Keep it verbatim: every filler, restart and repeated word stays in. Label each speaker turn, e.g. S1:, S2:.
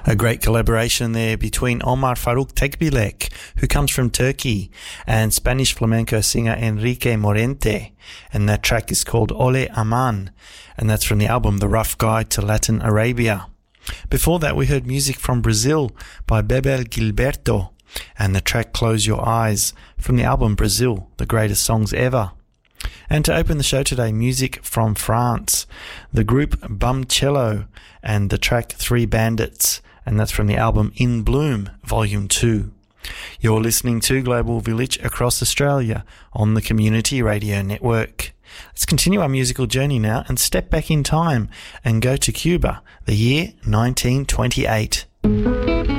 S1: A great collaboration there between Omar Farouk Tekbilek, who comes from Turkey, and Spanish flamenco singer Enrique Morente, and that track is called Ole Aman, and that's from the album The Rough Guide to Latin Arabia. Before that, we heard music from Brazil by Bebel Gilberto, and the track Close Your Eyes from the album Brazil, The Greatest Songs Ever. And to open the show today, music from France, the group Bum Cello, and the track Three Bandits, and that's from the album In Bloom, Volume two. You're listening to Global Village across Australia on the Community Radio Network. Let's continue our musical journey now and step back in time and go to Cuba, the year nineteen twenty-eight.